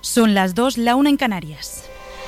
Son las 2, la 1 en Canarias.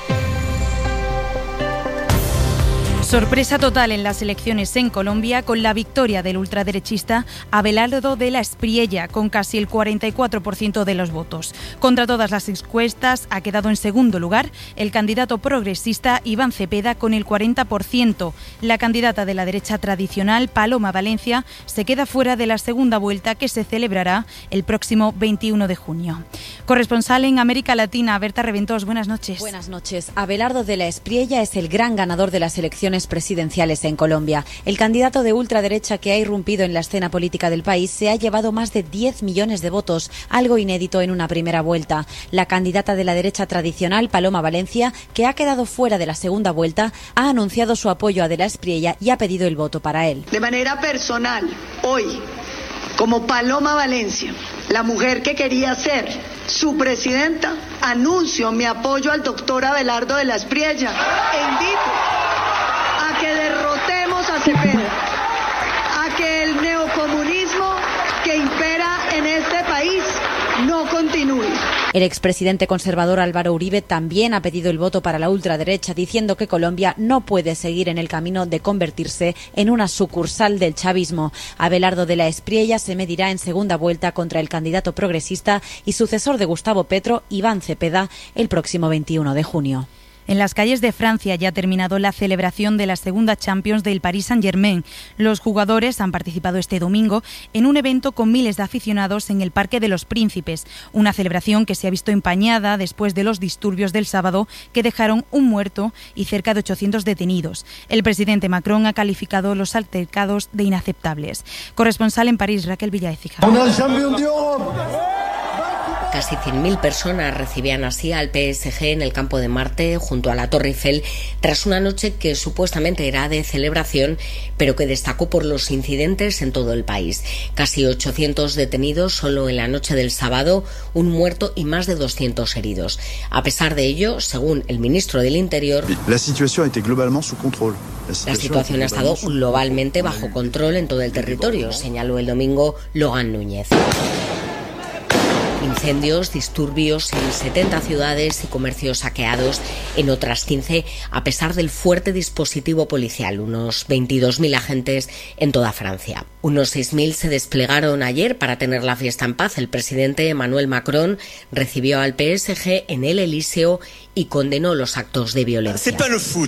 Sorpresa total en las elecciones en Colombia con la victoria del ultraderechista Abelardo de la Espriella con casi el 44% de los votos. Contra todas las encuestas ha quedado en segundo lugar el candidato progresista Iván Cepeda con el 40%. La candidata de la derecha tradicional Paloma Valencia se queda fuera de la segunda vuelta que se celebrará el próximo 21 de junio. Corresponsal en América Latina, Berta Reventós, buenas noches. Buenas noches. Abelardo de la Espriella es el gran ganador de las elecciones presidenciales en Colombia. El candidato de ultraderecha que ha irrumpido en la escena política del país se ha llevado más de 10 millones de votos, algo inédito en una primera vuelta. La candidata de la derecha tradicional, Paloma Valencia, que ha quedado fuera de la segunda vuelta, ha anunciado su apoyo a de la Espriella y ha pedido el voto para él. De manera personal, hoy, como Paloma Valencia, la mujer que quería ser su presidenta, anuncio mi apoyo al doctor Abelardo de la Espriella e invito a que derrotemos a Cepeda, a que el neocomunismo que impera en este país no continúe. El expresidente conservador Álvaro Uribe también ha pedido el voto para la ultraderecha, diciendo que Colombia no puede seguir en el camino de convertirse en una sucursal del chavismo. Abelardo de la Espriella se medirá en segunda vuelta contra el candidato progresista y sucesor de Gustavo Petro, Iván Cepeda, el próximo 21 de junio. En las calles de Francia ya ha terminado la celebración de la segunda Champions del Paris Saint-Germain. Los jugadores han participado este domingo en un evento con miles de aficionados en el Parque de los Príncipes, una celebración que se ha visto empañada después de los disturbios del sábado que dejaron un muerto y cerca de 800 detenidos. El presidente Macron ha calificado los altercados de inaceptables. Corresponsal en París, Raquel Villaécija. Casi 100.000 personas recibían así al PSG en el Campo de Marte, junto a la Torre Eiffel, tras una noche que supuestamente era de celebración, pero que destacó por los incidentes en todo el país. Casi 800 detenidos solo en la noche del sábado, un muerto y más de 200 heridos. A pesar de ello, según el ministro del Interior, la situación ha estado globalmente bajo control en todo el territorio, señaló el domingo Logan Núñez. Incendios, disturbios en 70 ciudades y comercios saqueados en otras 15, a pesar del fuerte dispositivo policial, unos 22.000 agentes en toda Francia. Unos 6.000 se desplegaron ayer para tener la fiesta en paz. El presidente Emmanuel Macron recibió al PSG en el Elíseo y condenó los actos de violencia.